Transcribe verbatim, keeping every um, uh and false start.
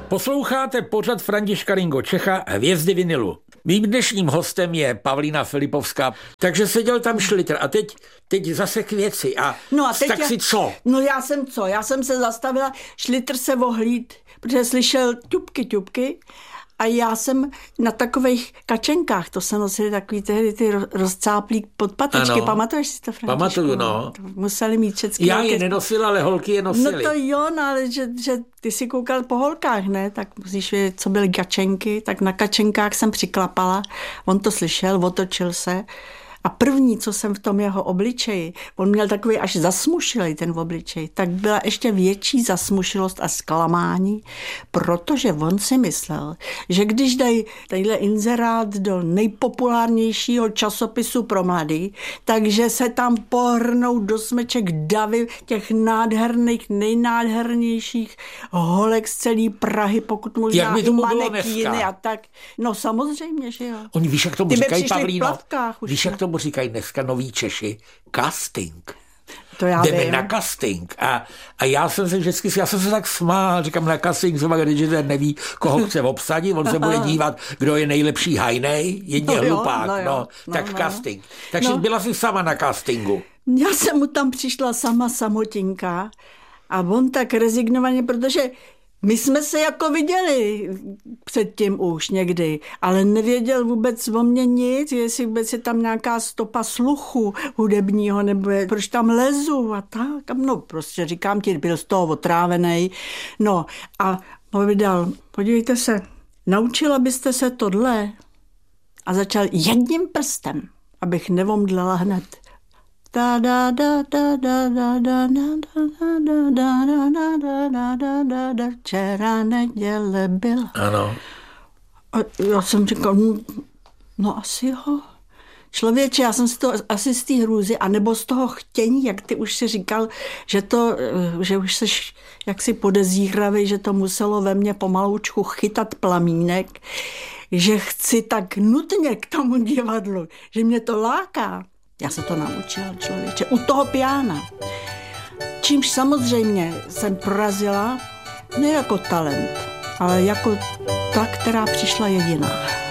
Posloucháte pořad Františka Ringo Čecha Hvězdy vinilu. Mým dnešním hostem je Pavlína Filipovská, takže seděl tam Šlitr a teď, teď zase k věci. A, no a teď tak já, si co? No já jsem co? Já jsem se zastavila, Šlitr se ohlíd, protože slyšel ťupky, ťupky a já jsem na takových kačenkách, to se nosili takový tehdy ty rozcáplí podpatečky, ano. Pamatuješ si to, Františku? Pamatuju, no. Museli mít všechny. Já je nenosila, ale holky je nosily. No to jo, no, ale že, že ty si koukal po holkách, ne? Tak musíš vědět, co byly kačenky, tak na kačenkách jsem přiklapala, on to slyšel, otočil se. A první, co jsem v tom jeho obličeji, on měl takový až zasmušilej ten obličej, tak byla ještě větší zasmušilost a zklamání, protože on si myslel, že když dají tadyhle inzerát do nejpopulárnějšího časopisu pro mladý, takže se tam pohrnou do smeček davy těch nádherných, nejnádhernějších holek z celé Prahy, pokud možná i manekýny a tak. No samozřejmě, že jo. Oni víš, jak tomu Ty říkají, Pavlíno? Víš, jak tomu říkají dneska noví Češi? Casting. To já Jdeme vím. na casting. A, a já jsem se vždycky, já jsem se tak smál, říkám na casting, třeba když ten neví, koho chce obsadit, on se bude dívat, kdo je nejlepší hajnej, jedně no hlupák, no, no, no, tak no, casting. Takže no. byla jsi sama na castingu. Já jsem mu tam přišla sama samotinka a on tak rezignovaně, protože my jsme se jako viděli předtím už někdy, ale nevěděl vůbec o mně nic, jestli vůbec je tam nějaká stopa sluchu hudebního, nebo je, proč tam lezu a tak. No prostě říkám ti, byl z toho otrávený. No a povídal, podívejte se, naučila byste se tohle? A začal jedním prstem, abych nevomdlela hned. Da da da da da da da da da da da da da da da včera neděle byla. Ano. A já jsem říkal, no asi jo. Člověče, já jsem z toho, asi z té hrůzy, anebo z toho chtění, jak ty už si říkal, že to, že už seš jaksi podezíravý, že to muselo ve mně pomaloučku chytat plamínek, že chci tak nutně k tomu divadlu, že mě to láká. Já se to naučila, člověče, u toho piána. Čímž samozřejmě jsem prorazila ne jako talent, ale jako ta, která přišla jediná.